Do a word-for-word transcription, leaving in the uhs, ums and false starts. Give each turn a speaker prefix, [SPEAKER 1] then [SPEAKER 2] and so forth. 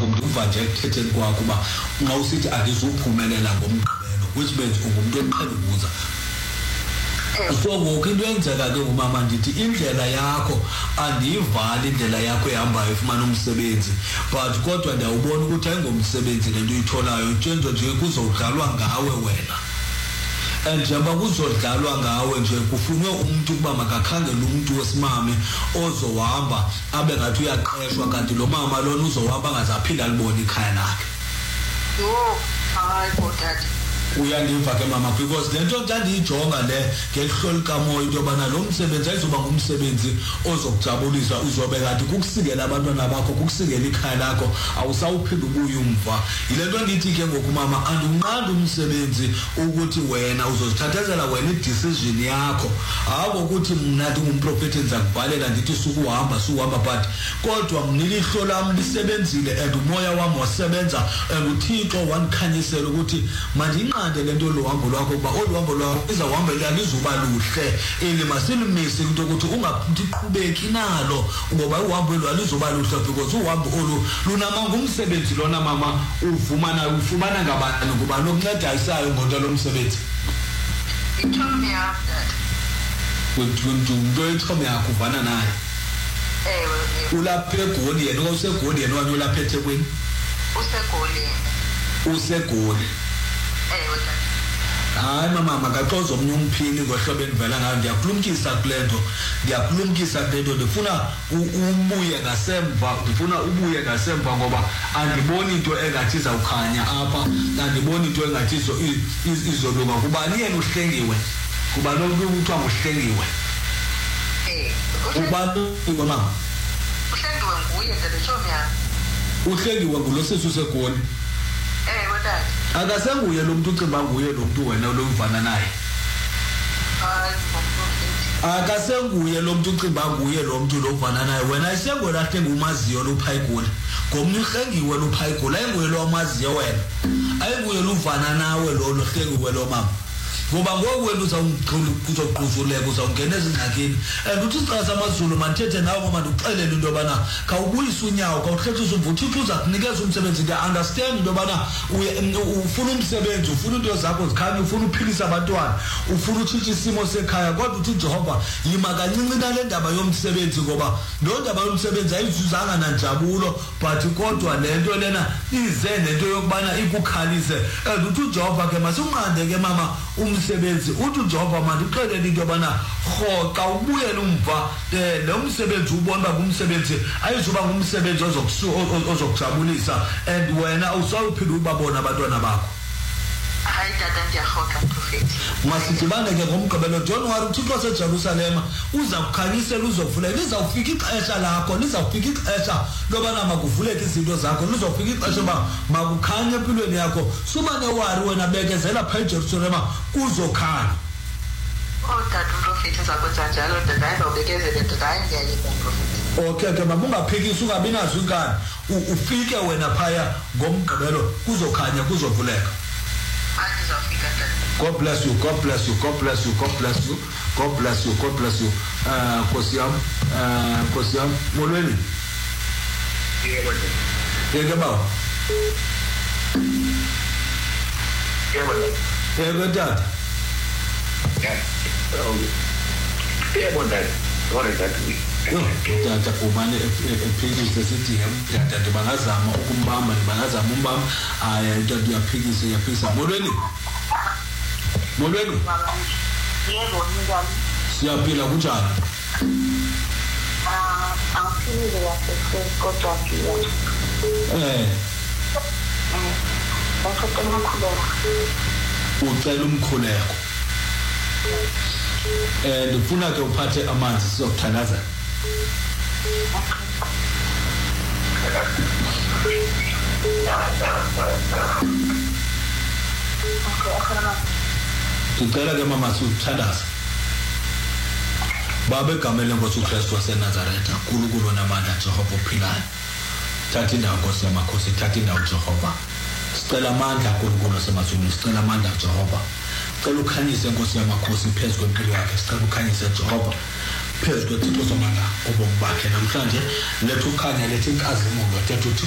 [SPEAKER 1] kwakho ngiva nje ekuthetheni kwakho uba nxa usithi andizuphumelela ngomgqibelo which means ungumuntu oqhela ukuza. So ngoku into yenzeka ke ngumama ndithi indlela yakho andiyivali indlela yakho ehambayo ufumana umsebenzi but kodwa ndiyawubona ukuthi ayingomsebenzi lento uyitholayo njenje nje kuzodlalwa ngawe wena. And njengoba kuzodlalwa ngawe nje kufunwe umuntu ukuba makakhangele umuntu wesimame ozohamba abe ngathi uyaqeshwa kanti lo mama lona uzohamba angazaphinda libone ikhaya lakhe.
[SPEAKER 2] Yo, hayi kodwa
[SPEAKER 1] uyandiva ke mama because lento ntandiyijonga le ngehlo likamoya into yobana lo msebenzi ayizoba ngumsebenzi ozokujabulisa uzobe kanti kukusikela abantwana bakho kukusikela ikhaya lakho awusawuphinda ubuye umva. Yile nto ndithi ke ngoku mama andunqanda umsebenzi ukuthi wena uzozithathezela wena i-decision yakho hawo ukuthi mna ndingumprofeti enza kubhalela ndithi sukuhamba sukuhamba but kodwa mnilihlo lam lisebenzile and umoya wami wasebenza and uThixo wandikhanyisela ukuthi mandinqa lento lo hambo lwakho kuba olu hambo lwakho izawuhambela lizuba luhle eli masilimise into ukuthi ungaqhubeki nalo ngoba uhambo lwa lizoba luhle because uhambo olu lunamanga umsebenzi lona mama uvumana ufumana ngabani ngoba nokuncedisayo ngonto lomsebenzi.
[SPEAKER 2] It told me after
[SPEAKER 1] ukuthi into ethome yakho uvana naye.
[SPEAKER 2] Ewe
[SPEAKER 1] ulapha eGoli yena usegoli yena wanye ulapha eThekwini.
[SPEAKER 2] Usegoli.
[SPEAKER 1] Usegoli. Hayi mama makaxoza omnye umphini ngohlobo enivela ngayo ndiyakulumkisa kulento ndiyakulumkisa kulento ndifuna ubuye ngasemva ndifuna ubuye ngasemva ngoba andiboni into engathi izawukhanya apha andiboni into engathi izo izoluka kubani yena uhlengiwe kuba lonke ukuthiwa nguhlengiwe
[SPEAKER 2] eh
[SPEAKER 1] ubani mama
[SPEAKER 2] uhlengiwe nguye ndetshomya
[SPEAKER 1] uhlengiwe ngulo sesu segoli.
[SPEAKER 2] Eh wethatha
[SPEAKER 1] akasenguye lo muntu ucimba nguye lo muntu wena lo uvana naye.
[SPEAKER 2] Hayi ngomprofeti
[SPEAKER 1] akasenguye lo muntu ucimba nguye lo muntu lo uvana naye wena ayisengwe lahle ngumaziyo lo phayigoli ngomnye uhlengiwe lo phayigoli ayinguye lo amaziyo wena ayinguye lo uvana nawe lo lo hlengiwe lo mama ngoba ngoku wena uzawuqhuzuleka uzawungena ezingxakini and uthi xa samazulu mandithethe nawe mama ndikuxelele into yobana khawubuyise unyawo khawuhlehlisa umvuthi uthi uza kunikeza umsebenzi ndiya understand into yobana ufuna umsebenzi ufuna into zakho zikhanye ufuna uphilisa abantwana ufuna utshintsha isimo sekhaya kodwa uthi Jehova yima kancinci nale ndaba yomsebenzi ngoba lo ndaba yomsebenzi ayizuzanga nanjabulo but kodwa lento lena ize nento yokubana ikukhalise and uthi Jehova ke masunqande ke mama umsebenzi uthi uJehova manje uxelele into yobana hoqa ubuyele umva lo msebenzi ubona kumsebenzi ayizuba ngumsebenzi ozokujabulisa and wena awusawuphila ubabona abantwana bakho.
[SPEAKER 2] Hayi tata ndiyahoqa mprofeti
[SPEAKER 1] masidibane ke ngomgqibelo John wari uThixo seJerusalem uza kukhanyisela uzovuleka lizawufika ixesha lakho lizawufika ixesha lobana makuvuleke izinto zakho lizawufika ixesha ba makukhanye empilweni yakho suba newari wena bekezela pha eJerusalem kuzokhanya.
[SPEAKER 2] Oh tata mprofeti uzakwenza njalo tata ayizawubekezela tata ayingiyayika mprofeti.
[SPEAKER 1] Okay ke mama ungaphikisi ungabi nazo inkani ufike wena phaya ngomgqibelo kuzokhanya kuzovuleka. God bless you, God bless you, God bless you, God bless you, God bless you, God bless you. Uh, Kosiam, uh, Kosiam, Molweni.
[SPEAKER 3] Yeah, what?
[SPEAKER 1] Yeah, about.
[SPEAKER 3] Yeah, what?
[SPEAKER 1] Yeah, what that?
[SPEAKER 3] Yeah. Um, yeah, what that? What is that?
[SPEAKER 1] Yo, tata kumane ephikise sithi tata ndibangazama ukumbamba ndibangazama umbamba aya tata yaphikise yaphikisa Molweni. Molweni.
[SPEAKER 2] Yebo njani?
[SPEAKER 1] Siyaphila kunjani?
[SPEAKER 2] Ah, aphilile yaphela kodwa ngiyo.
[SPEAKER 1] Eh.
[SPEAKER 2] Eh. Ngicela umkhuleko.
[SPEAKER 1] Ucela umkhuleko. Eh ndifuna ke uphathe amanzi sizokuthandaza. Tucela ke mama sithandaza. Baba egameni lenkosi uKristu waseNazaretha uNkulunkulu onamandla Jehova ophilayo. Thatha indawo Nkosi yamakhosi thatha indawo Jehova. Sicela amandla uNkulunkulu wasemazulwini sicela amandla Jehova. Sicela ukhanyise Nkosi yamakhosi phezulu kwempilo yakhe sicela ukhanyise Jehova phezulu kwethixo somandla obomi bakhe namhlanje letha ukhanya letha inkazimulo letha